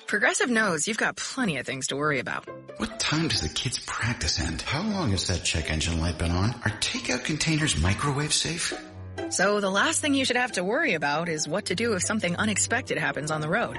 Progressive knows you've got plenty of things to worry about. What time does the kids' practice end? How long has that check engine light been on? Are takeout containers microwave safe? So the last thing you should have to worry about is what to do if something unexpected happens on the road.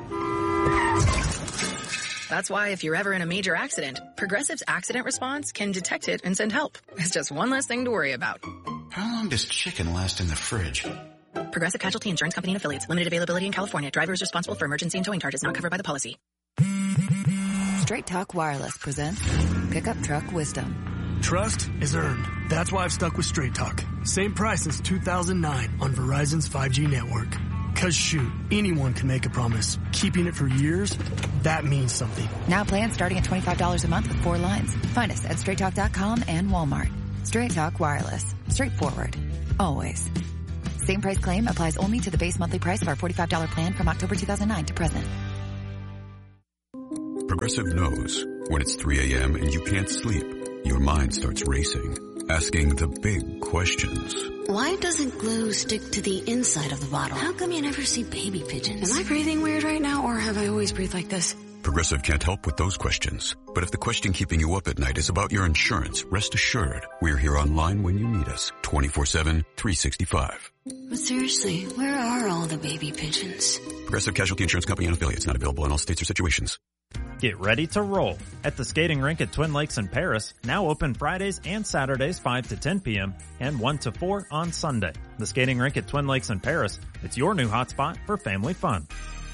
That's why if you're ever in a major accident, Progressive's accident response can detect it and send help. It's just one less thing to worry about. How long does chicken last in the fridge? Progressive Casualty Insurance Company and Affiliates. Limited availability in California. Driver is responsible for emergency and towing charges not covered by the policy. Straight Talk Wireless presents Pickup Truck Wisdom. Trust is earned. That's why I've stuck with Straight Talk. Same price since 2009 on Verizon's 5G network. Cause shoot, anyone can make a promise. Keeping it for years, that means something. Now plans starting at $25 a month with 4 lines. Find us at straighttalk.com and Walmart. Straight Talk Wireless. Straightforward. Always. Same price claim applies only to the base monthly price of our $45 plan from October 2009 to present. Progressive knows when it's 3 a.m. and you can't sleep, your mind starts racing, asking the big questions. Why doesn't glue stick to the inside of the bottle? How come you never see baby pigeons? Am I breathing weird right now, or have I always breathed like this? Progressive can't help with those questions. But if the question keeping you up at night is about your insurance, rest assured, we're here online when you need us, 24/7, 365. But seriously, where are all the baby pigeons? Progressive Casualty Insurance Company and Affiliates, not available in all states or situations. Get ready to roll at the skating rink at Twin Lakes in Paris, now open Fridays and Saturdays 5 to 10 p.m. and 1 to 4 on Sunday. The skating rink at Twin Lakes in Paris, it's your new hotspot for family fun.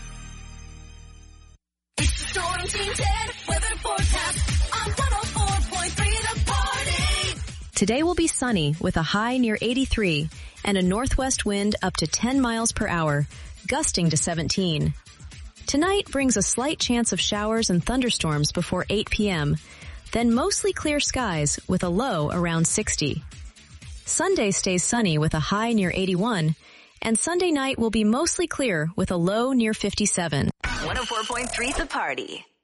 Storm Team 10 weather forecast on 104.3 The Party. Today will be sunny with a high near 83 and a northwest wind up to 10 miles per hour, gusting to 17. Tonight brings a slight chance of showers and thunderstorms before 8 p.m., then mostly clear skies with a low around 60. Sunday stays sunny with a high near 81, and Sunday night will be mostly clear with a low near 57. 104.3 The Party.